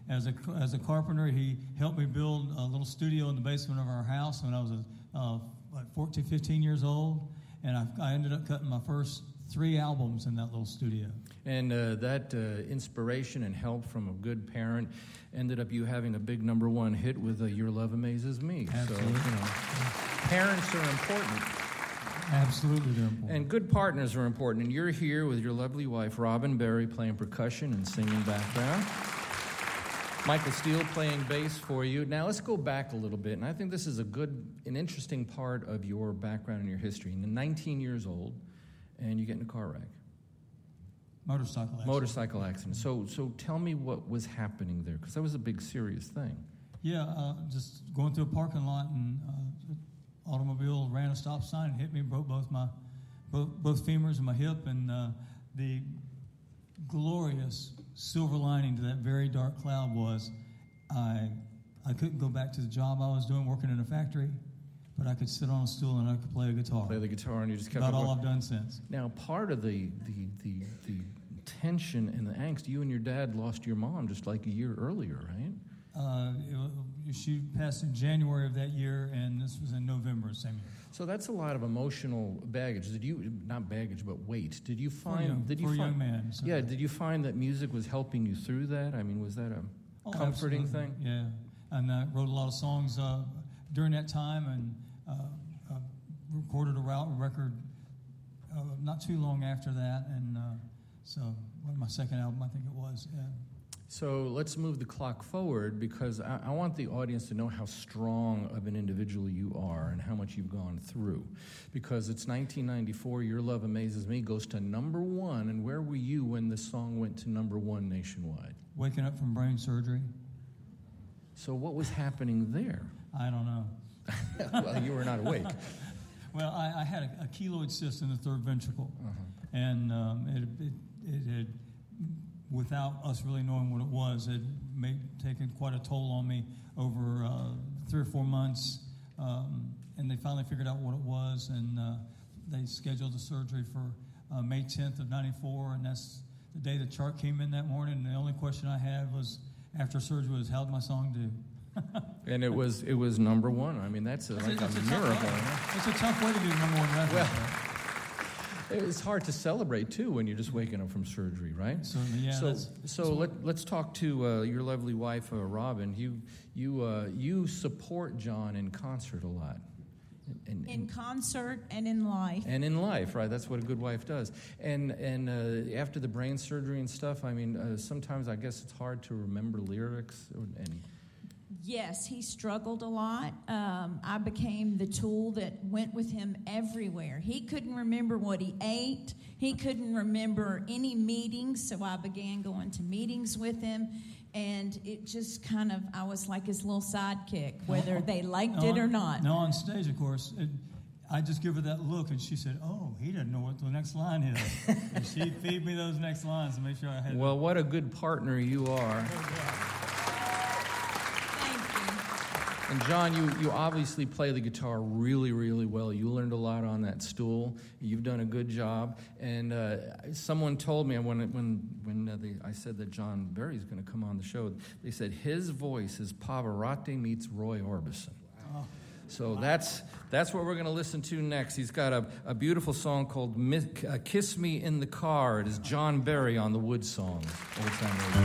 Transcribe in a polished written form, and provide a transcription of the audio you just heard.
as a carpenter, he helped me build a little studio in the basement of our house when I was like 14, 15 years old, and I ended up cutting my first 3 albums in that little studio. And that inspiration and help from a good parent ended up you having a big #1 hit with Your Love Amazes Me. Absolutely. So, parents are important. Absolutely, they're important. And good partners are important. And you're here with your lovely wife, Robin Berry, playing percussion and singing background. Michael Steele playing bass for you. Now let's go back a little bit, and I think this is an interesting part of your background and your history. You're 19 years old, and you get in a car wreck. Motorcycle accident. So tell me what was happening there, because that was a big, serious thing. Yeah, just going through a parking lot, and automobile ran a stop sign and hit me, broke both femurs and my hip, and the glorious silver lining to that very dark cloud was I couldn't go back to the job I was doing, working in a factory, but I could sit on a stool and I could play a guitar. Play the guitar, and you just kept about all I've done since. Now, part of the tension and the angst, you and your dad lost your mom just like a year earlier, right? She passed in January of that year, and this was in November of the same year. So that's a lot of emotional baggage. Not baggage, but weight. Did you find? For a young man. So. Yeah. Did you find that music was helping you through that? I mean, was that a comforting absolutely. thing? Yeah, and I wrote a lot of songs during that time, and recorded a record not too long after that, and so my second album, I think it was. Yeah. So let's move the clock forward, because I want the audience to know how strong of an individual you are and how much you've gone through. Because it's 1994, Your Love Amazes Me goes to #1, and where were you when the song went to #1 nationwide? Waking up from brain surgery. So what was happening there? I don't know. Well, you were not awake. Well, I had a keloid cyst in the third ventricle, and it had, without us really knowing what it was, it had taken quite a toll on me over 3 or 4 months, and they finally figured out what it was, and they scheduled the surgery for May 10th of 94, and that's the day the chart came in that morning, and the only question I had was, after surgery, was, how'd my song do? And it was #1. I mean, that's like a miracle. It's a tough way to do #1 record. Well, it's hard to celebrate, too, when you're just waking up from surgery, right? Certainly, yeah. Let's talk to your lovely wife, Robin. You support John in concert a lot. In concert and in life. And in life, right? That's what a good wife does. And after the brain surgery and stuff, I mean, sometimes I guess it's hard to remember lyrics. Yes, he struggled a lot. I became the tool that went with him everywhere. He couldn't remember what he ate. He couldn't remember any meetings, so I began going to meetings with him. And it just kind of, I was like his little sidekick, whether they liked it or not. No, on stage, of course, I just give her that look, and she said, "Oh, he doesn't know what the next line is." And she'd feed me those next lines to make sure I had. Well, what a good partner you are. And John, you obviously play the guitar really, really well. You learned a lot on that stool. You've done a good job. And someone told me when I said that John Berry's going to come on the show, they said his voice is Pavarotti meets Roy Orbison. Wow. So that's what we're going to listen to next. He's got a beautiful song called "Kiss Me in the Car." It is John Berry on the Wood Songs. Old Time Radio.